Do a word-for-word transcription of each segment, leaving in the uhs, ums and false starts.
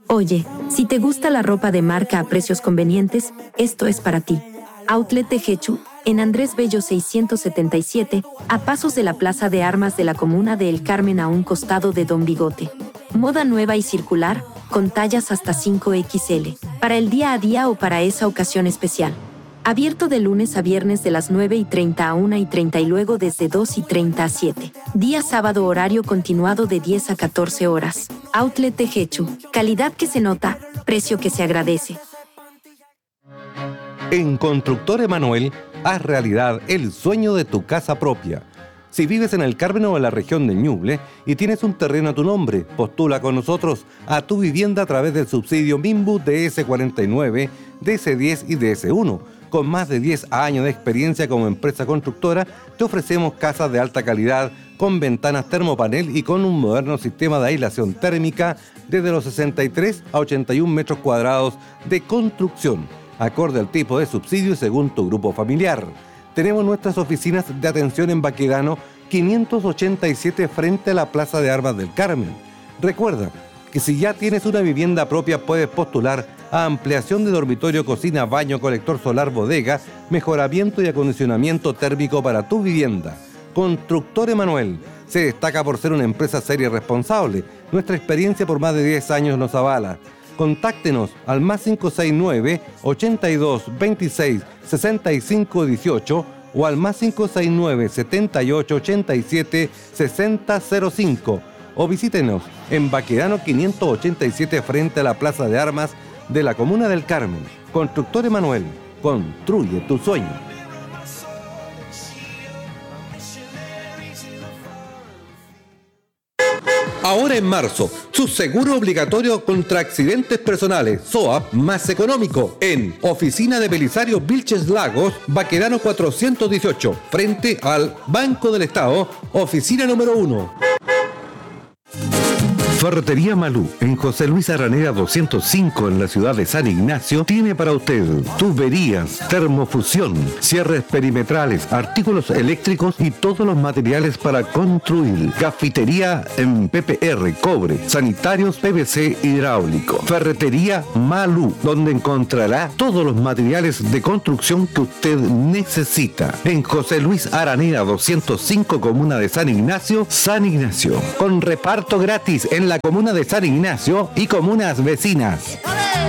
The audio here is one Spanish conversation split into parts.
Oye, si te gusta la ropa de marca a precios convenientes, esto es para ti. Outlet Tejechu, en Andrés Bello seiscientos setenta y siete, a pasos de la Plaza de Armas de la Comuna de El Carmen a un costado de Don Bigote. Moda nueva y circular, con tallas hasta cinco equis ele, para el día a día o para esa ocasión especial. Abierto de lunes a viernes de las nueve y treinta a una y treinta y luego desde dos y treinta a siete. Día sábado horario continuado de diez a catorce horas. Outlet Tejechu, calidad que se nota, precio que se agradece. En Constructor Emanuel, haz realidad el sueño de tu casa propia. Si vives en El Carmen o en la región de Ñuble y tienes un terreno a tu nombre, postula con nosotros a tu vivienda a través del subsidio Minbu D S cuarenta y nueve, D S diez y D S uno. Con más de diez años de experiencia como empresa constructora, te ofrecemos casas de alta calidad, con ventanas termopanel y con un moderno sistema de aislación térmica desde los sesenta y tres a ochenta y un metros cuadrados de construcción, acorde al tipo de subsidio y según tu grupo familiar. Tenemos nuestras oficinas de atención en Baquedano quinientos ochenta y siete frente a la Plaza de Armas del Carmen. Recuerda que si ya tienes una vivienda propia puedes postular a ampliación de dormitorio, cocina, baño, colector solar, bodega, mejoramiento y acondicionamiento térmico para tu vivienda. Constructor Emanuel se destaca por ser una empresa seria y responsable. Nuestra experiencia por más de diez años nos avala. Contáctenos al más cinco seis nueve, ochenta y dos, veintiséis, sesenta y cinco dieciocho o al más cinco seis nueve, setenta y ocho, ochenta y siete, sesenta cero cinco o visítenos en Baquedano quinientos ochenta y siete frente a la Plaza de Armas de la Comuna del Carmen. Constructor Emanuel, construye tu sueño. Ahora en marzo, su seguro obligatorio contra accidentes personales, S O A P más económico, en Oficina de Belisario Vilches Lagos, Baquedano cuatrocientos dieciocho, frente al Banco del Estado, oficina número uno. Ferretería Malú, en José Luis Araneda doscientos cinco en la ciudad de San Ignacio, tiene para usted tuberías, termofusión, cierres perimetrales, artículos eléctricos y todos los materiales para construir. Cafetería en P P R, cobre, sanitarios, P V C hidráulico. Ferretería Malú, donde encontrará todos los materiales de construcción que usted necesita. En José Luis Araneda doscientos cinco, comuna de San Ignacio, San Ignacio. Con reparto gratis en la comuna de San Ignacio y comunas vecinas.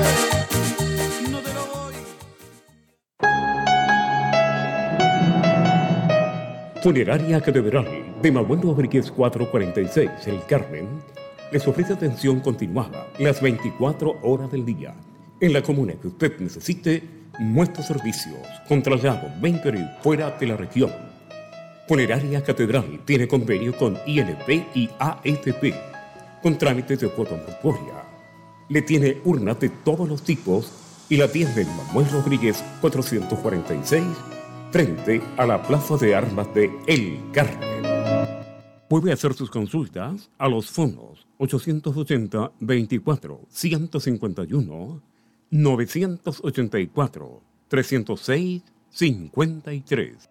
Funeraria Catedral de Manuel Rodríguez cuatrocientos cuarenta y seis, El Carmen, les ofrece atención continuada las veinticuatro horas del día. En la comuna que usted necesite, nuestros servicios con traslado dentro y fuera de la región. Funeraria Catedral tiene convenio con I N P y A F P, con trámites de cuota mortuoria. Le tiene urnas de todos los tipos y la atiende en Manuel Rodríguez cuatrocientos cuarenta y seis, frente a la Plaza de Armas de El Carmen. Puede hacer sus consultas a los fondos ochocientos ochenta, veinticuatro, ciento cincuenta y uno, novecientos ochenta y cuatro, trescientos seis, cincuenta y tres.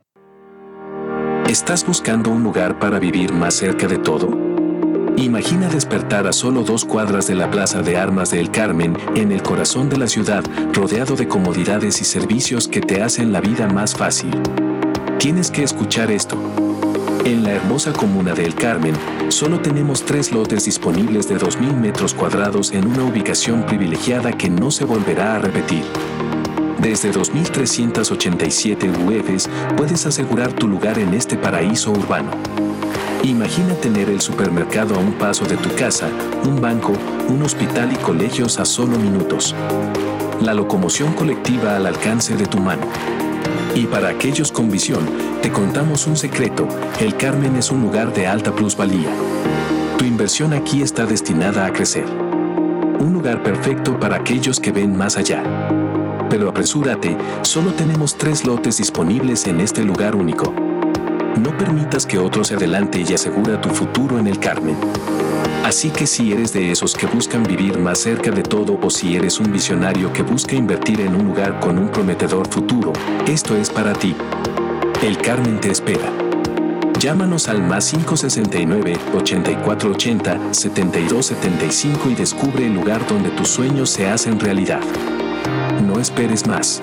¿Estás buscando un lugar para vivir más cerca de todo? Imagina despertar a solo dos cuadras de la Plaza de Armas de El Carmen, en el corazón de la ciudad, rodeado de comodidades y servicios que te hacen la vida más fácil. Tienes que escuchar esto. En la hermosa comuna de El Carmen, solo tenemos tres lotes disponibles de dos mil metros cuadrados en una ubicación privilegiada que no se volverá a repetir. Desde dos mil trescientos ochenta y siete U Fs puedes asegurar tu lugar en este paraíso urbano. Imagina tener el supermercado a un paso de tu casa, un banco, un hospital y colegios a solo minutos. La locomoción colectiva al alcance de tu mano. Y para aquellos con visión, te contamos un secreto: El Carmen es un lugar de alta plusvalía. Tu inversión aquí está destinada a crecer. Un lugar perfecto para aquellos que ven más allá. Pero apresúrate, solo tenemos tres lotes disponibles en este lugar único. No permitas que otro se adelante y asegura tu futuro en El Carmen. Así que si eres de esos que buscan vivir más cerca de todo, o si eres un visionario que busca invertir en un lugar con un prometedor futuro, esto es para ti. El Carmen te espera. Llámanos al más cinco sesenta y nueve, ochenta y cuatro ochenta, setenta y dos setenta y cinco y descubre el lugar donde tus sueños se hacen realidad. No esperes más.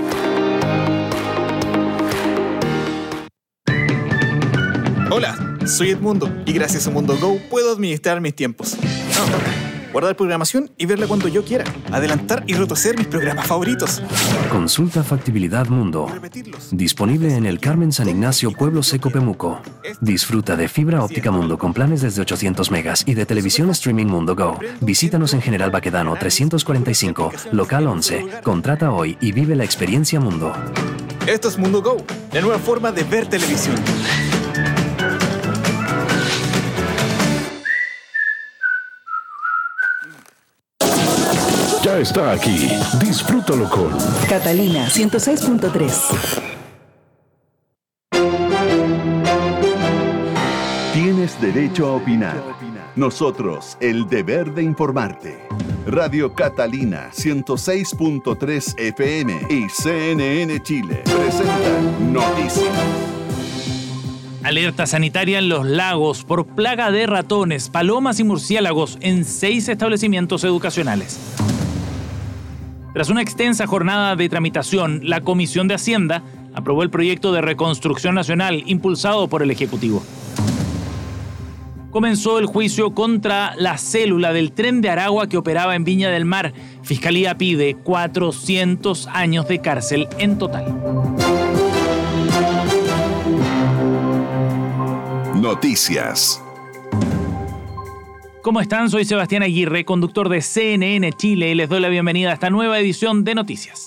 Hola, soy Edmundo y gracias a Mundo Go puedo administrar mis tiempos. Guardar programación y verla cuando yo quiera. Adelantar y retroceder mis programas favoritos. Consulta Factibilidad Mundo. Disponible en el Carmen San Ignacio, Pueblo Seco, Pemuco. Disfruta de fibra óptica Mundo con planes desde ochocientos megas y de televisión streaming Mundo Go. Visítanos en General Baquedano trescientos cuarenta y cinco, local once. Contrata hoy y vive la experiencia Mundo. Esto es Mundo Go, la nueva forma de ver televisión. Ya está aquí. Disfrútalo con Catalina ciento seis punto tres. Tienes derecho a opinar. Nosotros, el deber de informarte. Radio Catalina ciento seis punto tres F M y C N N Chile presentan Noticias. Alerta sanitaria en los lagos por plaga de ratones, palomas y murciélagos en seis establecimientos educacionales. Tras una extensa jornada de tramitación, la Comisión de Hacienda aprobó el proyecto de reconstrucción nacional impulsado por el Ejecutivo. Comenzó el juicio contra la célula del Tren de Aragua que operaba en Viña del Mar. Fiscalía pide cuatrocientos años de cárcel en total. Noticias. ¿Cómo están? Soy Sebastián Aguirre, conductor de C N N Chile, y les doy la bienvenida a esta nueva edición de Noticias.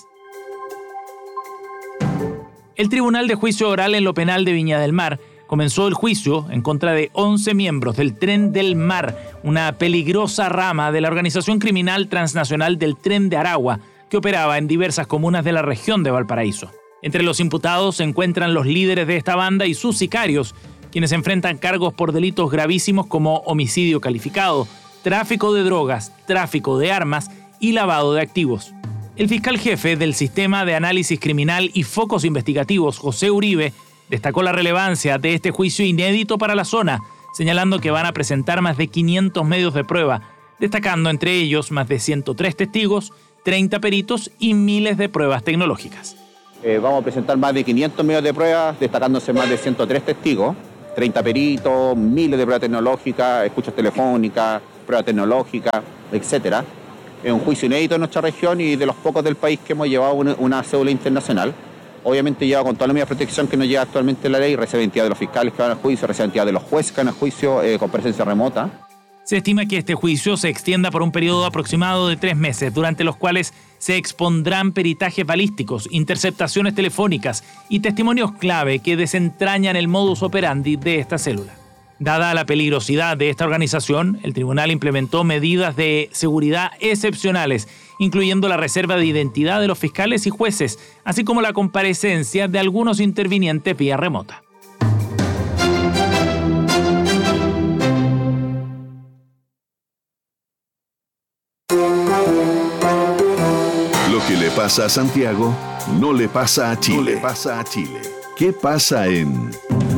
El Tribunal de Juicio Oral en lo Penal de Viña del Mar comenzó el juicio en contra de once miembros del Tren del Mar, una peligrosa rama de la organización criminal transnacional del Tren de Aragua, que operaba en diversas comunas de la región de Valparaíso. Entre los imputados se encuentran los líderes de esta banda y sus sicarios, quienes enfrentan cargos por delitos gravísimos como homicidio calificado, tráfico de drogas, tráfico de armas y lavado de activos. El fiscal jefe del Sistema de Análisis Criminal y Focos Investigativos, José Uribe, destacó la relevancia de este juicio inédito para la zona, señalando que van a presentar más de quinientos medios de prueba, destacando entre ellos más de ciento tres testigos, treinta peritos y miles de pruebas tecnológicas. Eh, vamos a presentar más de quinientos medios de pruebas, destacándose más de ciento tres testigos, treinta peritos, miles de pruebas tecnológicas, escuchas telefónicas, pruebas tecnológicas, etcétera. Es un juicio inédito en nuestra región y de los pocos del país que hemos llevado una, una cédula internacional. Obviamente lleva con toda la medida de protección que nos lleva actualmente la ley, recibe identidad de los fiscales que van al juicio, recibe identidad de los jueces que van al juicio eh, con presencia remota. Se estima que este juicio se extienda por un periodo aproximado de tres meses, durante los cuales se expondrán peritajes balísticos, interceptaciones telefónicas y testimonios clave que desentrañan el modus operandi de esta célula. Dada la peligrosidad de esta organización, el tribunal implementó medidas de seguridad excepcionales, incluyendo la reserva de identidad de los fiscales y jueces, así como la comparecencia de algunos intervinientes vía remota. Lo que le pasa a Santiago no le pasa a Chile. No le pasa a Chile. ¿Qué pasa en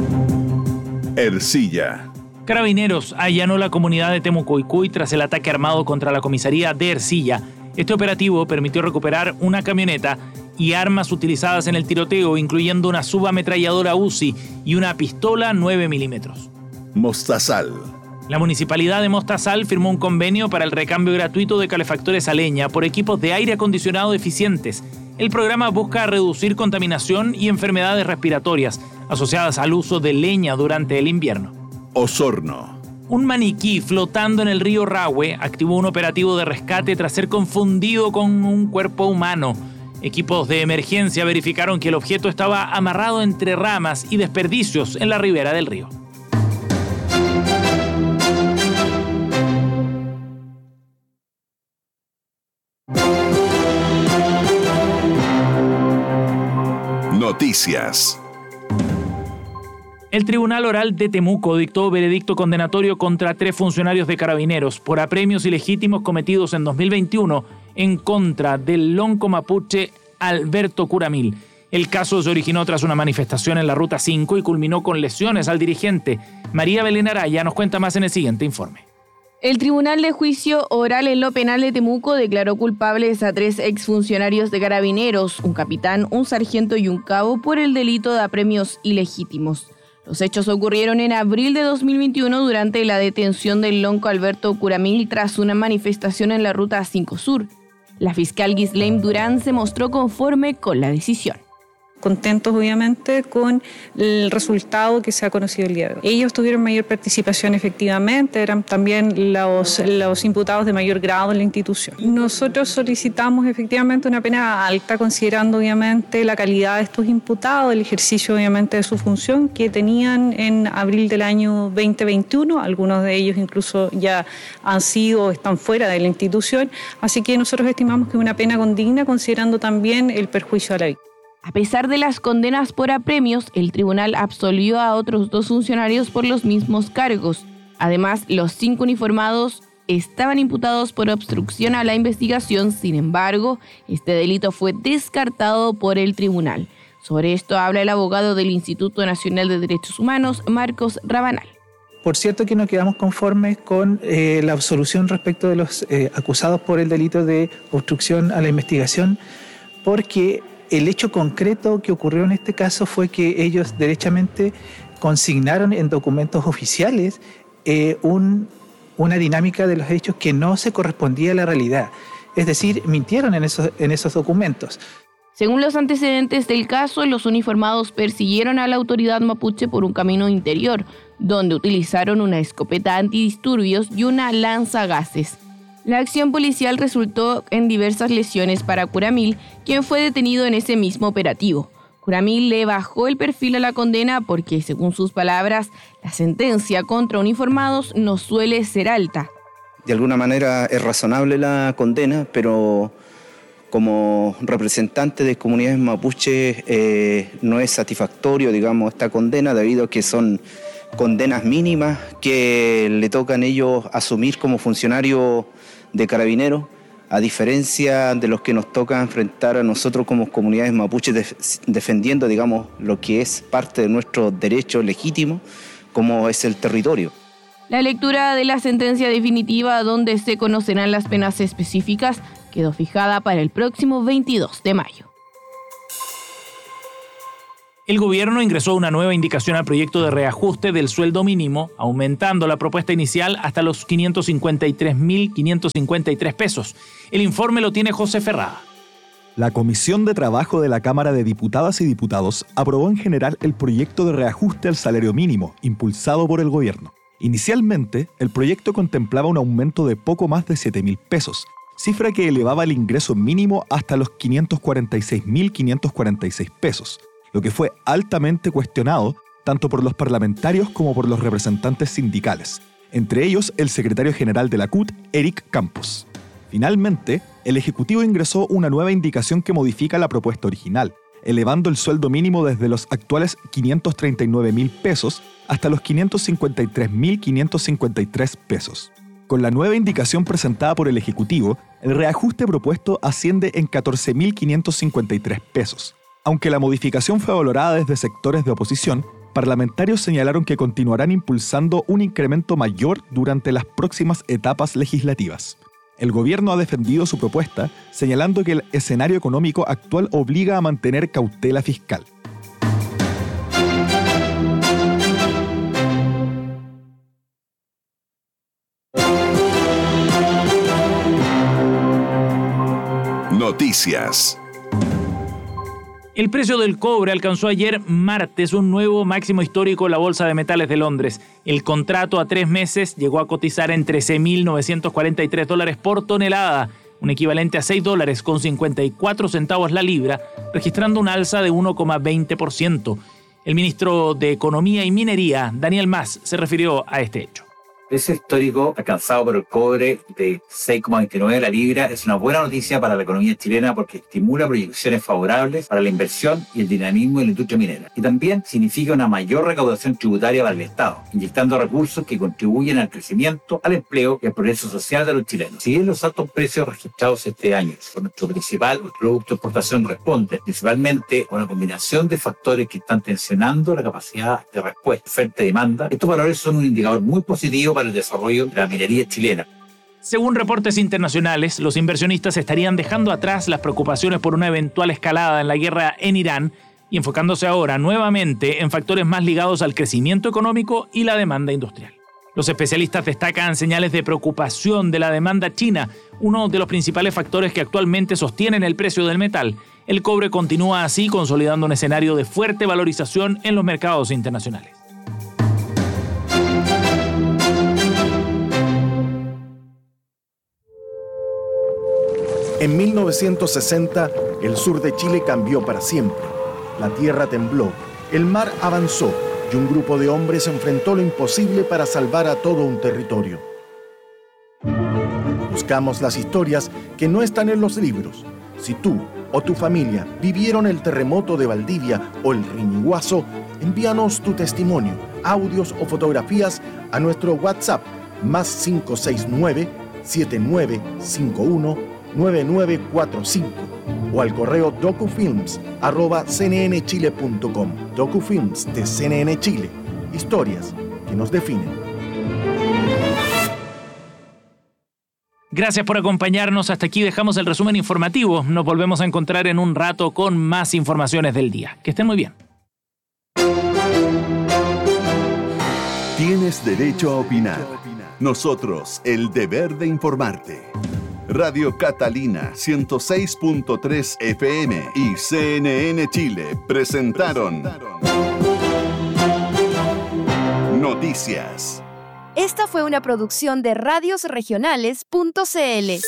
Ercilla? Carabineros allanó la comunidad de Temucoicuy tras el ataque armado contra la comisaría de Ercilla. Este operativo permitió recuperar una camioneta y armas utilizadas en el tiroteo, incluyendo una subametralladora U Z I y una pistola nueve milímetros. Mostazal. La Municipalidad de Mostazal firmó un convenio para el recambio gratuito de calefactores a leña por equipos de aire acondicionado eficientes. El programa busca reducir contaminación y enfermedades respiratorias asociadas al uso de leña durante el invierno. Osorno. Un maniquí flotando en el río Rahue activó un operativo de rescate tras ser confundido con un cuerpo humano. Equipos de emergencia verificaron que el objeto estaba amarrado entre ramas y desperdicios en la ribera del río. Noticias. El Tribunal Oral de Temuco dictó veredicto condenatorio contra tres funcionarios de Carabineros por apremios ilegítimos cometidos en dos mil veintiuno en contra del lonco mapuche Alberto Curamil El caso se originó tras una manifestación en la Ruta cinco y culminó con lesiones al dirigente. María Belén Araya nos cuenta más en el siguiente informe. El Tribunal de Juicio Oral en lo Penal de Temuco declaró culpables a tres exfuncionarios de Carabineros, un capitán, un sargento y un cabo, por el delito de apremios ilegítimos. Los hechos ocurrieron en abril de dos mil veintiuno durante la detención del lonco Alberto Curamil tras una manifestación en la Ruta cinco Sur. La fiscal Ghislaine Durán se mostró conforme con la decisión. Contentos obviamente con el resultado que se ha conocido el día de hoy. Ellos tuvieron mayor participación efectivamente, eran también los, los imputados de mayor grado en la institución. Nosotros solicitamos efectivamente una pena alta, considerando obviamente la calidad de estos imputados, el ejercicio obviamente de su función que tenían en abril del año veinte veintiuno, algunos de ellos incluso ya han sido o están fuera de la institución, así que nosotros estimamos que es una pena condigna considerando también el perjuicio a la víctima. A pesar de las condenas por apremios, el tribunal absolvió a otros dos funcionarios por los mismos cargos. Además, los cinco uniformados estaban imputados por obstrucción a la investigación. Sin embargo, este delito fue descartado por el tribunal. Sobre esto habla el abogado del Instituto Nacional de Derechos Humanos, Marcos Rabanal. Por cierto que no quedamos conformes con eh, la absolución respecto de los eh, acusados por el delito de obstrucción a la investigación, porque el hecho concreto que ocurrió en este caso fue que ellos derechamente consignaron en documentos oficiales eh, un, una dinámica de los hechos que no se correspondía a la realidad. Es decir, mintieron en esos, en esos documentos. Según los antecedentes del caso, los uniformados persiguieron a la autoridad mapuche por un camino interior, donde utilizaron una escopeta antidisturbios y una lanzagases. La acción policial resultó en diversas lesiones para Curamil, quien fue detenido en ese mismo operativo. Curamil le bajó el perfil a la condena porque, según sus palabras, la sentencia contra uniformados no suele ser alta. De alguna manera es razonable la condena, pero como representante de comunidades mapuches eh, no es satisfactorio, digamos, esta condena, debido a que son condenas mínimas que le tocan a ellos asumir como funcionarios de Carabineros, a diferencia de los que nos toca enfrentar a nosotros como comunidades mapuches def- defendiendo, digamos, lo que es parte de nuestro derecho legítimo, como es el territorio. La lectura de la sentencia definitiva, donde se conocerán las penas específicas, quedó fijada para el próximo veintidós de mayo. El gobierno ingresó una nueva indicación al proyecto de reajuste del sueldo mínimo, aumentando la propuesta inicial hasta los quinientos cincuenta y tres mil quinientos cincuenta y tres pesos. El informe lo tiene José Ferrada. La Comisión de Trabajo de la Cámara de Diputadas y Diputados aprobó en general el proyecto de reajuste al salario mínimo, impulsado por el gobierno. Inicialmente, el proyecto contemplaba un aumento de poco más de siete mil pesos, cifra que elevaba el ingreso mínimo hasta los quinientos cuarenta y seis mil quinientos cuarenta y seis pesos. Lo que fue altamente cuestionado tanto por los parlamentarios como por los representantes sindicales, entre ellos el secretario general de la C U T, Eric Campos. Finalmente, el Ejecutivo ingresó una nueva indicación que modifica la propuesta original, elevando el sueldo mínimo desde los actuales quinientos treinta y nueve mil pesos hasta los quinientos cincuenta y tres mil quinientos cincuenta y tres pesos. Con la nueva indicación presentada por el Ejecutivo, el reajuste propuesto asciende en catorce mil quinientos cincuenta y tres pesos. Aunque la modificación fue valorada desde sectores de oposición, parlamentarios señalaron que continuarán impulsando un incremento mayor durante las próximas etapas legislativas. El gobierno ha defendido su propuesta, señalando que el escenario económico actual obliga a mantener cautela fiscal. Noticias. El precio del cobre alcanzó ayer martes un nuevo máximo histórico en la Bolsa de Metales de Londres. El contrato a tres meses llegó a cotizar en trece mil novecientos cuarenta y tres dólares por tonelada, un equivalente a seis dólares con cincuenta y cuatro centavos la libra, registrando un alza de uno coma veinte por ciento. El ministro de Economía y Minería, Daniel Mas, se refirió a este hecho. precio histórico alcanzado por el cobre de seis coma veintinueve la libra es una buena noticia para la economía chilena porque estimula proyecciones favorables para la inversión y el dinamismo de la industria minera. Y también significa una mayor recaudación tributaria para el Estado, inyectando recursos que contribuyen al crecimiento, al empleo y al progreso social de los chilenos. Si bien los altos precios registrados este año por nuestro principal producto de exportación responden principalmente a una combinación de factores que están tensionando la capacidad de respuesta, oferta y demanda, estos valores son un indicador muy positivo para el desarrollo de la minería chilena. Según reportes internacionales, los inversionistas estarían dejando atrás las preocupaciones por una eventual escalada en la guerra en Irán y enfocándose ahora nuevamente en factores más ligados al crecimiento económico y la demanda industrial. Los especialistas destacan señales de preocupación de la demanda china, uno de los principales factores que actualmente sostienen el precio del metal. El cobre continúa así consolidando un escenario de fuerte valorización en los mercados internacionales. En mil novecientos sesenta, el sur de Chile cambió para siempre. La tierra tembló, el mar avanzó y un grupo de hombres enfrentó lo imposible para salvar a todo un territorio. Buscamos las historias que no están en los libros. Si tú o tu familia vivieron el terremoto de Valdivia o el Riñiguazo, envíanos tu testimonio, audios o fotografías a nuestro WhatsApp más cinco seis nueve, siete nueve cinco uno, nueve nueve cuatro cinco o al correo docufilms arroba c n n chile punto com. Docufilms de C N N Chile. Historias que nos definen. Gracias por acompañarnos. Hasta aquí dejamos el resumen informativo. Nos volvemos a encontrar en un rato con más informaciones del día. Que estén muy bien. Tienes derecho a opinar. Nosotros, el deber de informarte. Radio Catalina ciento seis punto tres F M y C N N Chile presentaron Noticias. Esta fue una producción de radios regionales punto c l.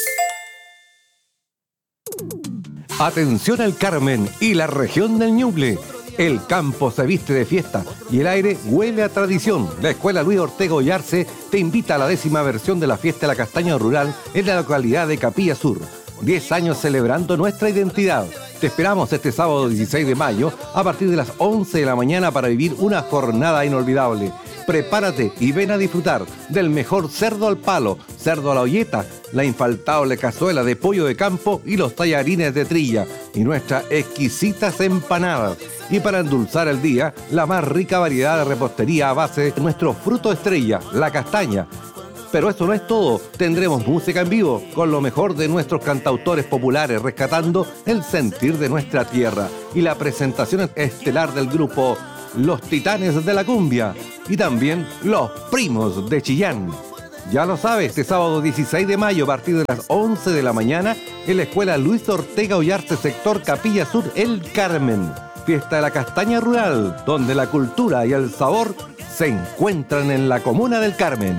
Atención al Carmen y la región del Ñuble. El campo se viste de fiesta y el aire huele a tradición. La Escuela Luis Ortega Ollarse te invita a la décima versión de la Fiesta de la Castaña Rural en la localidad de Capilla Sur. Diez años celebrando nuestra identidad. Te esperamos este sábado dieciséis de mayo a partir de las once de la mañana para vivir una jornada inolvidable. Prepárate y ven a disfrutar del mejor cerdo al palo, cerdo a la olleta, la infaltable cazuela de pollo de campo y los tallarines de trilla y nuestras exquisitas empanadas. Y para endulzar el día, la más rica variedad de repostería a base de nuestro fruto estrella, la castaña. Pero eso no es todo, tendremos música en vivo con lo mejor de nuestros cantautores populares rescatando el sentir de nuestra tierra y la presentación estelar del grupo Los Titanes de la Cumbia y también Los Primos de Chillán. Ya lo sabes, este sábado dieciséis de mayo a partir de las once de la mañana en la Escuela Luis Ortega Ollarse, sector Capilla Sur, El Carmen. Fiesta de la Castaña Rural, donde la cultura y el sabor se encuentran en la comuna del Carmen.